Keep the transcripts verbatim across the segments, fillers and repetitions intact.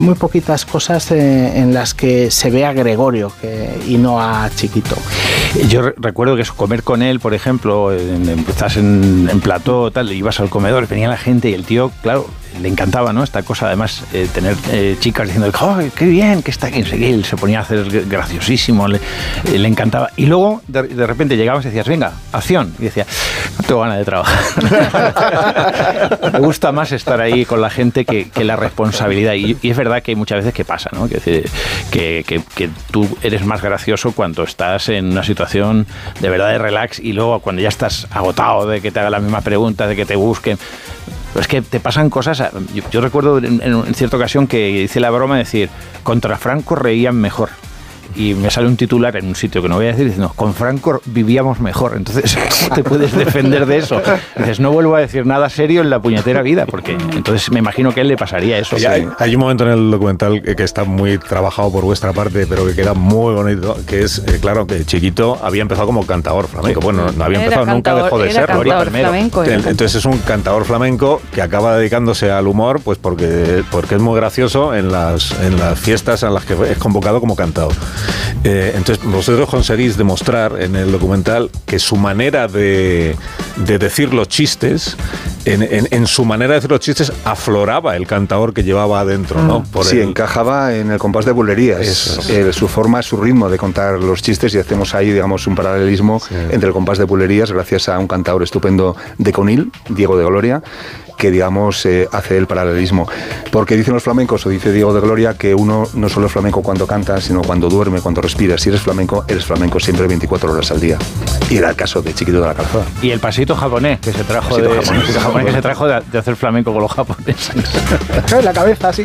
muy poquitas cosas eh, en las que se ve a Gregorio que, y no a Chiquito. Yo re- recuerdo que comer con él, por ejemplo, en, en, estás en, en plató, tal, ibas al comedor, venía la gente y el tío, claro, le encantaba, ¿no? Esta cosa, además, eh, tener eh, chicas diciendo, ¡oh, qué bien, que está aquí! Él se ponía a hacer graciosísimo, le, eh, le encantaba. Y luego, de, de repente, llegabas y decías, venga, acción. Y decía, no tengo ganas de trabajar. Me gusta más estar ahí con la gente que, que la responsabilidad. Y, y es verdad que hay muchas veces que pasa, ¿no? Que, que, que, que tú eres más gracioso cuando estás en una situación de verdad de relax y luego cuando ya estás agotado de que te hagan las mismas preguntas, de que te busquen. Pero es que te pasan cosas. Yo, yo recuerdo en, en cierta ocasión que hice la broma de decir, contra Franco reían mejor. Y me sale un titular en un sitio que no voy a decir diciendo, con Franco vivíamos mejor. Entonces, ¿cómo te puedes defender de eso? Dices, no vuelvo a decir nada serio en la puñetera vida, porque entonces me imagino que a él le pasaría eso. Sí. Hay, hay un momento en el documental que, que está muy trabajado por vuestra parte, pero que queda muy bonito, que es, eh, claro, que Chiquito había empezado como cantador flamenco. Bueno, no había empezado, era nunca cantador, dejó de era serlo. cantador flamenco, era. Entonces es un cantador flamenco que acaba dedicándose al humor, pues porque, porque es muy gracioso en las, en las fiestas en las que es convocado como cantador. Eh, Entonces, vosotros conseguís demostrar en el documental que su manera de, de decir los chistes, en, en, en su manera de decir los chistes, afloraba el cantador que llevaba adentro, ¿no? Por sí, el... encajaba en el compás de bulerías. Eh, su forma, su ritmo de contar los chistes, y hacemos ahí, digamos, un paralelismo sí. entre el compás de bulerías, gracias a un cantador estupendo de Conil, Diego de Gloria, que, digamos, eh, hace el paralelismo. Porque dicen los flamencos, o dice Diego de Gloria, que uno no solo es flamenco cuando canta, sino cuando duerme, cuando respira. Si eres flamenco, eres flamenco siempre veinticuatro horas al día. Y era el caso de Chiquito de la Calzada. Y el pasito japonés que se trajo, de, japonés, el japonés que se trajo de, de hacer flamenco con los japoneses. En la cabeza, así.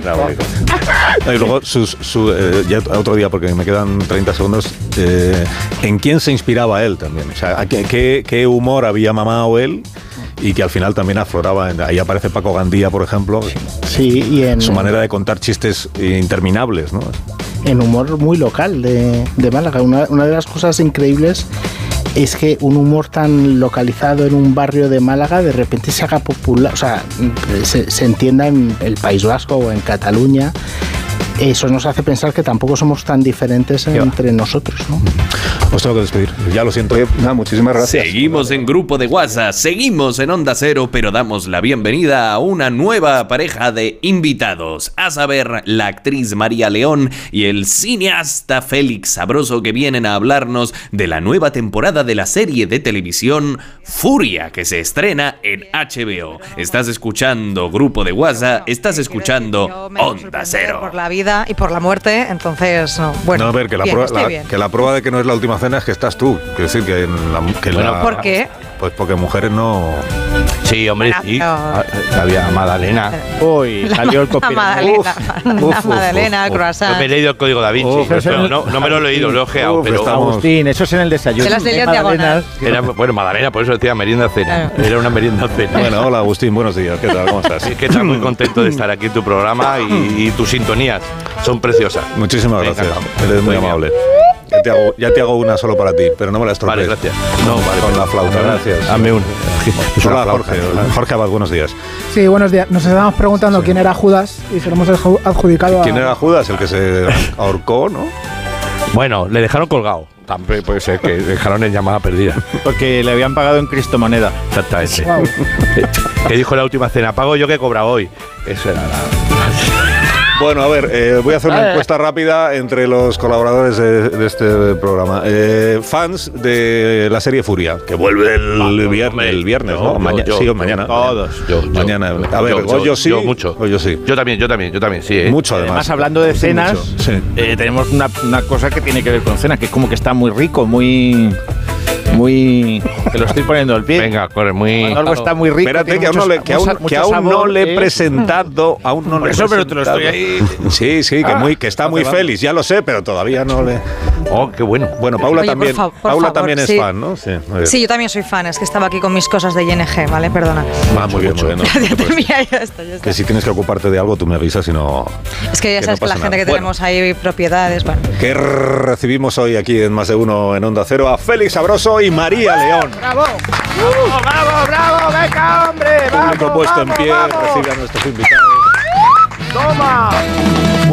Y luego, sus, su, eh, ya otro día, porque me quedan treinta segundos, eh, ¿en quién se inspiraba él también? O sea, ¿qué, qué, qué humor había mamado él? Y que al final también afloraba. Ahí aparece Paco Gandía, por ejemplo. Sí, y en su manera de contar chistes interminables, ¿no? En humor muy local de, de Málaga. Una, una de las cosas increíbles es que un humor tan localizado en un barrio de Málaga de repente se haga popular, o sea, se, se entienda en el País Vasco o en Cataluña. Eso nos hace pensar que tampoco somos tan diferentes entre nosotros, ¿no? Os tengo que despedir, ya lo siento. Oye, nada, muchísimas gracias. Seguimos en Grupo de WhatsApp, seguimos en Onda Cero, pero damos la bienvenida a una nueva pareja de invitados, a saber, la actriz María León y el cineasta Félix Sabroso, que vienen a hablarnos de la nueva temporada de la serie de televisión Furia, que se estrena en H B O. Estás escuchando Grupo de WhatsApp, estás escuchando Onda Cero. Por la vida y por la muerte, entonces, no. Bueno, no, a ver, que la, bien, prueba, la, que la prueba de que no es la última cena es que estás tú. Quiero decir que, en la, que bueno, la, ¿por qué? Pues porque mujeres no... Sí, hombre, sí. Había Magdalena. Uy, salió el copyright. Magdalena, uf, Magdalena, croissant. No me he leído el código Da Vinci. Uf, pero no, no me lo he leído, lo he ojeado. Pero estamos... Agustín, eso es en el desayuno. Se las leí en diagonal. Era, bueno, Magdalena, por eso decía merienda cena. Claro. Era una merienda cena. Bueno, hola Agustín, buenos días. ¿Qué tal? ¿Cómo estás? Sí, que estás muy contento de estar aquí en tu programa y, y tus sintonías son preciosas. Muchísimas gracias. Eres muy amable. Ya te, hago, ya te hago una solo para ti, pero no me la estropees. Vale, gracias. No, vale, con la flauta, gracias. Dame una. Es una Jorge, Jorge Abad, buenos días. Sí, buenos días. Nos estábamos preguntando sí. quién era Judas y se lo hemos adjudicado a... ¿Quién era Judas? El que se ahorcó, ¿no? Bueno, le dejaron colgado. También puede ser que dejaron en llamada perdida. Porque le habían pagado en cristomoneda. Exactamente. Wow. Que dijo en la última cena, pago yo que he cobrado hoy. Eso era la... Bueno, a ver, eh, voy a hacer una encuesta rápida entre los colaboradores de, de este programa. Eh, fans de la serie Furia, que vuelve el, no, el viernes, el viernes, ¿no? Yo, Maña, yo, sí, o mañana. Todos. Yo, mañana. Yo, a ver, yo, yo sí. Yo mucho. Yo sí. Yo también, yo también, yo también, sí. ¿eh? Mucho, además. Además, hablando de cenas, sí. eh, tenemos una, una cosa que tiene que ver con cenas, que es como que está muy rico, muy... Muy... que lo estoy poniendo al pie. Venga, corre, muy... Cuando algo está muy rico. Espérate, que, muchos, aún, no le, que, aún, que aún no le he presentado. Aún no Por le eso, he pero te lo estoy ahí... Sí, sí, que, ah, muy, que está no muy feliz, ya lo sé, pero todavía no le... Oh, qué bueno. Bueno, Paula Oye, también, por fa- por Paula favor, también es sí. fan, ¿no? Sí, sí, yo también soy fan, es que estaba aquí con mis cosas de I N G, ¿vale? Perdona. Ah, muy bien, muy bien. No, ya termina, ya está, ya está. Que si tienes que ocuparte de algo, tú me avisas y no... Es que ya que sabes no que la gente nada. que tenemos bueno. ahí propiedades, bueno. Que recibimos hoy aquí en Más de Uno en Onda Cero a Félix Sabroso y María León. ¡Bravo! ¡Uh! ¡Bravo, bravo! ¡Venga, hombre! ¡Vamos, Público puesto vamos, en pie, vamos. recibe a nuestros invitados. ¡Toma!